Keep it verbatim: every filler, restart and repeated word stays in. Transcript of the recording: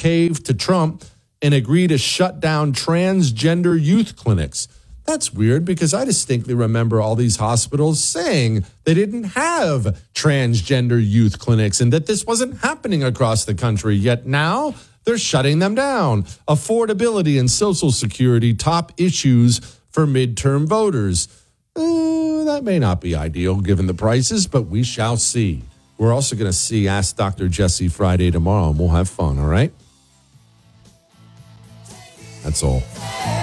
cave to Trump and agree to shut down transgender youth clinics. That's weird because I distinctly remember all these hospitals saying they didn't have transgender youth clinics and that this wasn't happening across the country. Yet now they're shutting them down. Affordability and Social Security, top issues for midterm voters. Uh, that may not be ideal given the prices, but we shall see. We're also going to see Ask Doctor Jesse Friday tomorrow, and we'll have fun, all right? That's all.